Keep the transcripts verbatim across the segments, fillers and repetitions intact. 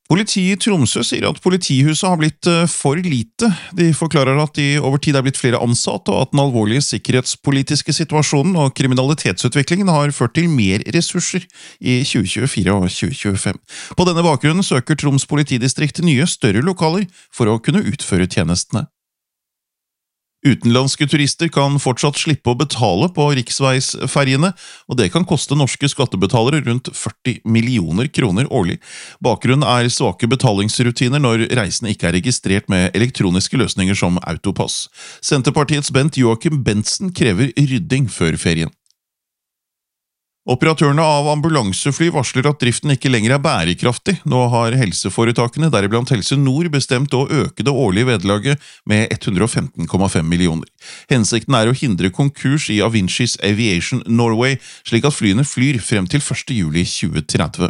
Politiet i Tromsø sier at politihuset har blitt for lite. De forklarer at de over tid er blitt flere ansatte, og at den alvorlige sikkerhetspolitiske situasjonen og kriminalitetsutviklingen har ført til mer ressurser i tjue tjuefire og tjue tjuefem. På denne bakgrunnen søker Troms politidistrikt nye, større lokaler for å kunne utføre tjenestene. Utenlandske turister kan fortsatt slippe å betale på riksveisferjene, og det kan koste norske skattebetalere rundt førti millioner kroner årlig. Bakgrunnen er svake betalingsrutiner når reisene ikke er registrert med elektroniske løsninger som autopass. Senterpartiets Bent Joachim Bentzen krever rydding før ferien. Operatørene av ambulansefly varsler at driften ikke lenger er bærekraftig. Nå har helseforetakene, deriblant Helse Nord, bestemt å øke det årlige vederlaget med hundre og femten komma fem millioner. Hensikten er å hindre konkurs i Avincis Aviation Norway, slik at flyene flyr frem til første juli tjue tretti.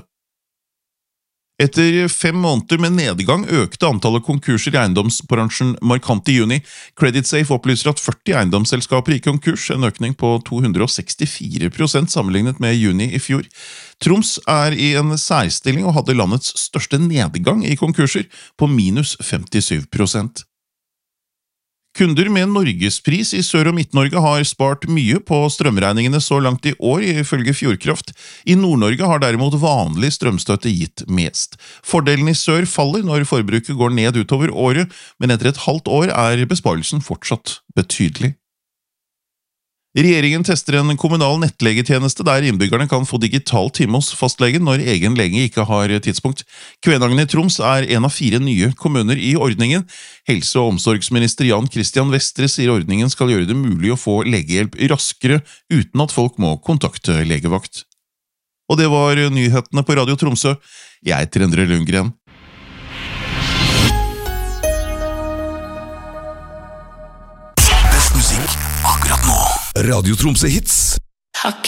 Etter fem måneder med nedgang økte antallet konkurser i eiendomsbransjen markant i juni. CreditSafe opplyser at førti eiendomsselskaper gikk konkurs, en økning på to hundre og sekstifire prosent sammenlignet med juni i fjor. Troms er i en særstilling og hadde landets største nedgang i konkurser, på minus femtisyv prosent. Kunder med Norgespris i Sør- og Midt-Norge har spart mye på strømregningene så langt i år, ifølge Fjordkraft. I Nord-Norge har derimot vanlig strømstøtte gitt mest. Fordelen i sør faller når forbruket går ned utover året, men etter et halvt år er besparelsen fortsatt betydelig. Regjeringen tester en kommunal nettlegetjeneste der innbyggerne kan få digital time hos fastlegen når egen lege ikke har tidspunkt. Kvænangen i Troms er en av fire nye kommuner i ordningen. Helse- og omsorgsminister Jan Christian Vestre sier ordningen skal gjøre det mulig å få legehjelp raskere uten at folk må kontakte legevakt. Og det var nyhetene på Radio Tromsø. Jeg heter Endre Lundgren. Best musikk akkurat nå. Radio Tromsø Hits.